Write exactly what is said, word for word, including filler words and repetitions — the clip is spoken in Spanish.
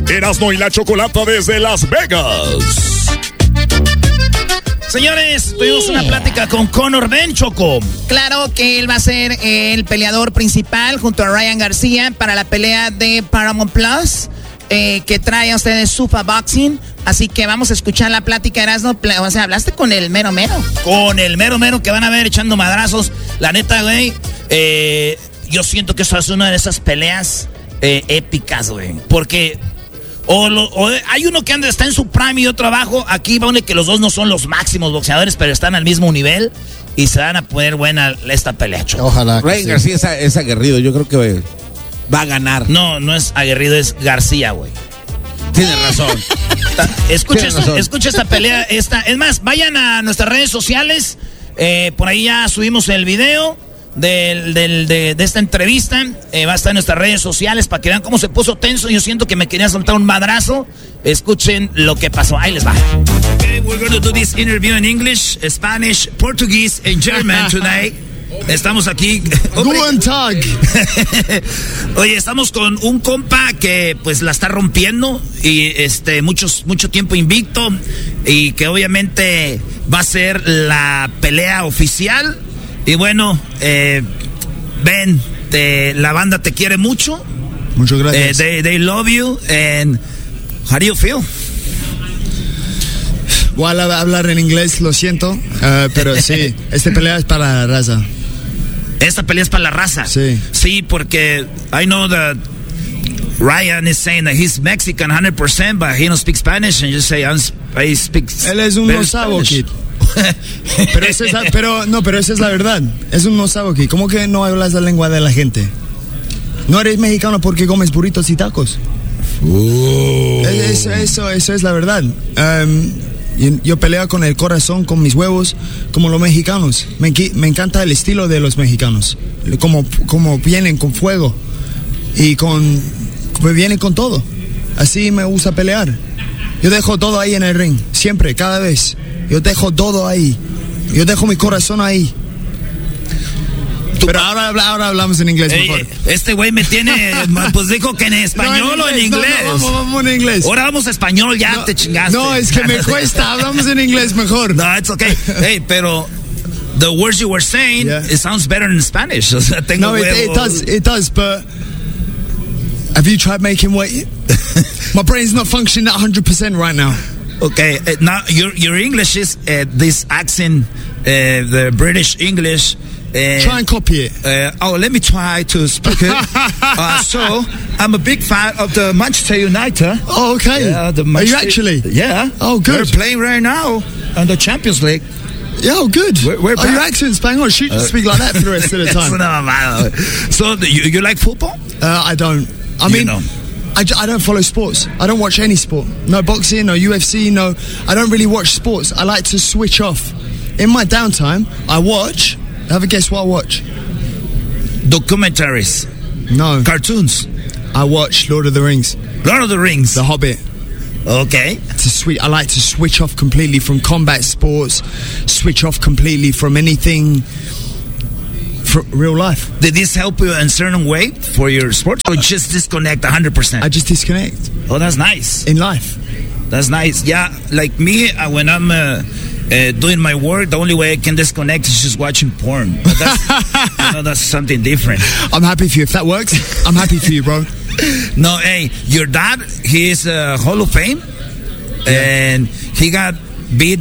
Erasmo y la Chocolata desde Las Vegas. Señores, tuvimos una plática con Conor Ben, Choco. Claro que él va a ser el peleador principal junto a Ryan García para la pelea de Paramount Plus, eh, que trae a ustedes Supa Boxing. Así que vamos a escuchar la plática, Erasmo. O sea, hablaste con el mero mero. Con el mero mero que van a ver echando madrazos. La neta, güey, eh, yo siento que eso es una de esas peleas eh, épicas, güey. Porque o, lo, o hay uno que anda, está en su prime y otro abajo. Aquí va uno que los dos no son los máximos boxeadores, pero están al mismo nivel. Y se van a poner buena esta pelea, Choco. Ojalá. Ryan sí. García es, es aguerrido. Yo creo que wey, va a ganar. No, no es aguerrido, es García, güey. Tienes razón. Escucha, Tienes esta, razón. escucha esta pelea. Esta, es más, vayan a nuestras redes sociales. Eh, por ahí ya subimos el video del, del, de, de esta entrevista. Eh, va a estar en nuestras redes sociales para que vean cómo se puso tenso. Yo siento que me quería soltar un madrazo. Escuchen lo que pasó. Ahí les va. Okay, we're going to do this interview in English, Spanish, Portuguese and German today. Estamos aquí. Guten Tag. Oye, estamos con un compa que pues la está rompiendo y este muchos mucho tiempo invicto y que obviamente va a ser la pelea oficial. Y bueno, eh, Ben, te, la banda te quiere mucho. Muchas gracias. Eh, they, they love you and how do you feel? Voy a hablar en inglés, lo siento, uh, pero sí, esta pelea es para la raza. Esta pelea es para la raza. Sí. Sí, porque I know that Ryan is saying that he's Mexican one hundred percent, but he don't speak Spanish, and you say I'm, I speak. Él es un no sabo kid. pero, esa es la, pero no, pero esa es la verdad. Es un no sabo kid. ¿Cómo que no hablas la lengua de la gente? No eres mexicano porque comes burritos y tacos. Uh. Eso, eso, eso es la verdad. Um, Yo peleo con el corazón, con mis huevos, como los mexicanos. Me, me encanta el estilo de los mexicanos. Como, como vienen con fuego y con me vienen con todo. Así me gusta pelear. Yo dejo todo ahí en el ring, siempre, cada vez. Yo dejo todo ahí. Yo dejo mi corazón ahí. Pero ahora, ahora hablamos en inglés mejor. Eh, este güey me tiene, pues dijo que en español no, en inglés, o en inglés. No, no, vamos, vamos en inglés. Ahora vamos a español, ya no, te chingaste. No, es que me cuesta, hablamos en inglés mejor. No, it's okay. Hey, pero the words you were saying, yeah. It sounds better in Spanish. O sea, tengo no, it, it does, it does, but have you tried making weight? My brain's not functioning at one hundred percent right now. Okay, uh, now your your English is uh, this accent, uh, the British English. Uh, try and copy it. Uh, oh, let me try to speak it. uh, so, I'm a big fan of the Manchester United. Oh, okay. Uh, the Are you actually? Yeah. Oh, good. We're playing right now in the Champions League. Yeah, oh, good. We're, we're Are your accent's bang on? Should uh, speak like that for the rest of the time. So, you, you like football? Uh, I don't. I you mean, know. I, I don't follow sports. I don't watch any sport. No boxing, no U F C, no. I don't really watch sports. I like to switch off. In my downtime, I watch. Have a guess what I watch? Documentaries. No. Cartoons. I watch Lord of the Rings. Lord of the Rings. The Hobbit. Okay. To switch, I like to switch off completely from combat sports. Switch off completely from anything. For real life. Did this help you in a certain way for your sports, or just disconnect one hundred percent? I just disconnect. Oh, that's nice. In life. That's nice. Yeah, like me, uh, when I'm uh, uh, doing my work, the only way I can disconnect is just watching porn. But that's, you know, that's something different. I'm happy for you. If that works, I'm happy for you, bro. No, hey, your dad, he is a Hall of Fame, yeah. And he got beat